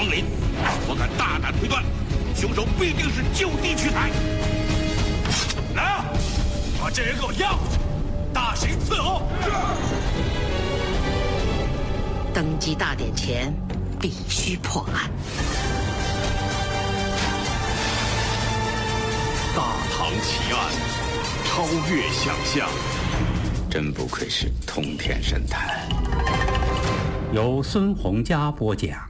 光临，我敢大胆推断，凶手必定是就地取材。来啊，把这人给我押回去，大刑伺候。 登基大典前必须破案。 大唐奇案，超越想象， 真不愧是通天神探。 由孙洪佳播讲。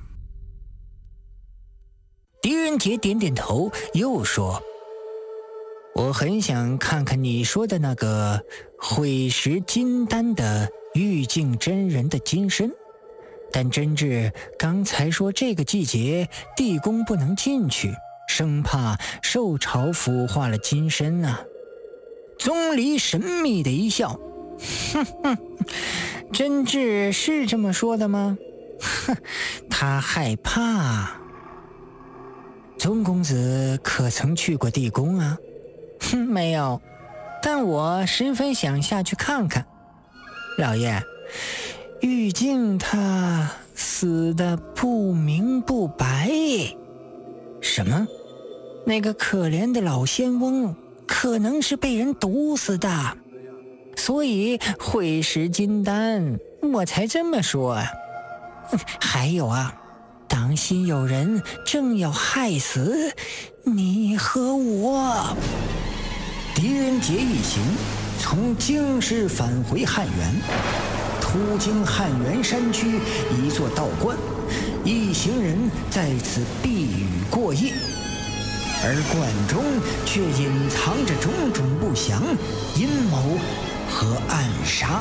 狄仁杰点点头，又说：“我很想看看你说的那个会识金丹的玉净真人的金身，但真治刚才说这个季节地宫不能进去，生怕受潮腐化了金身啊。”宗离神秘的一笑：“哼哼，真治是这么说的吗？哼，他害怕。宗公子可曾去过地宫啊？”“哼，没有，但我十分想下去看看。”“老爷，玉净他死得不明不白。”“什么？那个可怜的老仙翁可能是被人毒死的，所以会识金丹，我才这么说啊。还有啊，当心有人正要害死你和我。”狄仁杰一行从京师返回汉源，途经汉源山区一座道观，一行人在此避雨过夜，而观中却隐藏着种种不祥、阴谋和暗杀。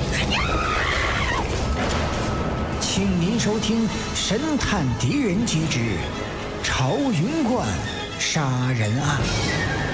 请您收听《神探狄仁杰之朝云观杀人案》。